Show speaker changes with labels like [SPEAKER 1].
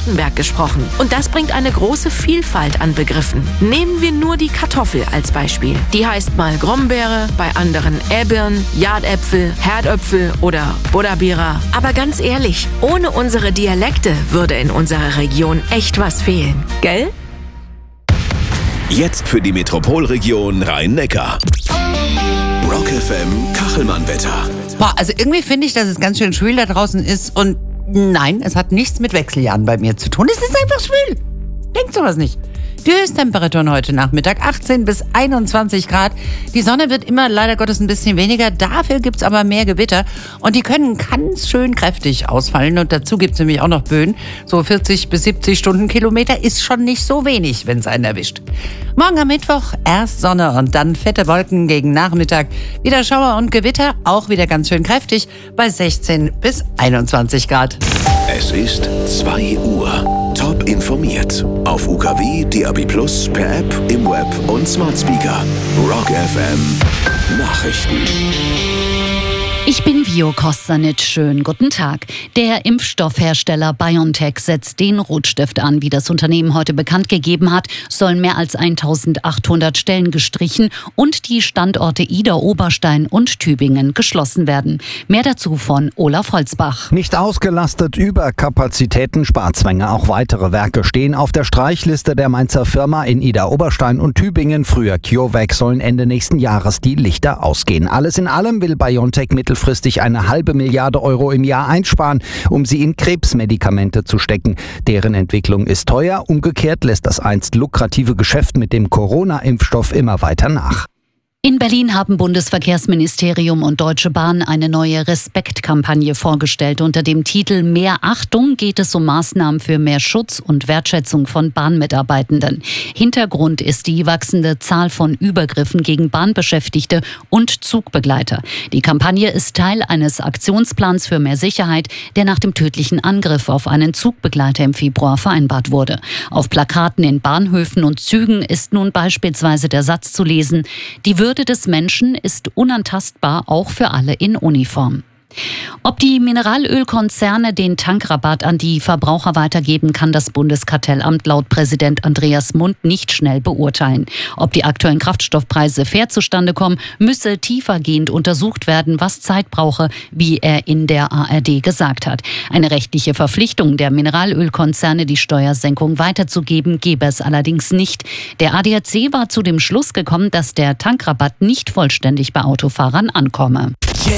[SPEAKER 1] Baden-Württemberg gesprochen. Und das bringt eine große Vielfalt an Begriffen. Nehmen wir nur die Kartoffel als Beispiel. Die heißt mal Grombeere, bei anderen Äbirn, Jardäpfel, Herdöpfel oder Buddabira. Aber ganz ehrlich, ohne unsere Dialekte würde in unserer Region echt was fehlen. Gell?
[SPEAKER 2] Jetzt für die Metropolregion Rhein-Neckar. Rock FM Kachelmann-Wetter.
[SPEAKER 3] Boah, also irgendwie finde ich, dass es ganz schön schwül da draußen ist und nein, es hat nichts mit Wechseljahren bei mir zu tun. Es ist einfach schwül. Denkt sowas nicht. Die Höchsttemperaturen heute Nachmittag 18 bis 21 Grad. Die Sonne wird immer leider Gottes ein bisschen weniger. Dafür gibt's aber mehr Gewitter. Und die können ganz schön kräftig ausfallen. Und dazu gibt's nämlich auch noch Böen. So 40 bis 70 Stundenkilometer ist schon nicht so wenig, wenn es einen erwischt. Morgen am Mittwoch erst Sonne und dann fette Wolken gegen Nachmittag. Wieder Schauer und Gewitter, auch wieder ganz schön kräftig bei 16 bis 21 Grad.
[SPEAKER 2] Es ist 2 Uhr. Top informiert. Auf UKW, DAB+, per App, im Web und Smart Speaker. Rock FM Nachrichten.
[SPEAKER 4] Ich bin Vio Kostanic. Schönen guten Tag. Der Impfstoffhersteller BioNTech setzt den Rotstift an. Wie das Unternehmen heute bekannt gegeben hat, sollen mehr als 1800 Stellen gestrichen und die Standorte Ida Oberstein und Tübingen geschlossen werden. Mehr dazu von Olaf Holzbach.
[SPEAKER 5] Nicht ausgelastet, Überkapazitäten, Sparzwänge. Auch weitere Werke stehen auf der Streichliste der Mainzer Firma. In Ida Oberstein und Tübingen, früher CureVac, sollen Ende nächsten Jahres die Lichter ausgehen. Alles in allem will BioNTech mittelfristig eine halbe Milliarde Euro im Jahr einsparen, um sie in Krebsmedikamente zu stecken. Deren Entwicklung ist teuer. Umgekehrt lässt das einst lukrative Geschäft mit dem Corona-Impfstoff immer weiter nach.
[SPEAKER 4] In Berlin haben Bundesverkehrsministerium und Deutsche Bahn eine neue Respektkampagne vorgestellt. Unter dem Titel Mehr Achtung geht es um Maßnahmen für mehr Schutz und Wertschätzung von Bahnmitarbeitenden. Hintergrund ist die wachsende Zahl von Übergriffen gegen Bahnbeschäftigte und Zugbegleiter. Die Kampagne ist Teil eines Aktionsplans für mehr Sicherheit, der nach dem tödlichen Angriff auf einen Zugbegleiter im Februar vereinbart wurde. Auf Plakaten in Bahnhöfen und Zügen ist nun beispielsweise der Satz zu lesen: Die Würde des Menschen ist unantastbar, auch für alle in Uniform. Ob die Mineralölkonzerne den Tankrabatt an die Verbraucher weitergeben, kann das Bundeskartellamt laut Präsident Andreas Mund nicht schnell beurteilen. Ob die aktuellen Kraftstoffpreise fair zustande kommen, müsse tiefergehend untersucht werden, was Zeit brauche, wie er in der ARD gesagt hat. Eine rechtliche Verpflichtung der Mineralölkonzerne, die Steuersenkung weiterzugeben, gebe es allerdings nicht. Der ADAC war zu dem Schluss gekommen, dass der Tankrabatt nicht vollständig bei Autofahrern ankomme.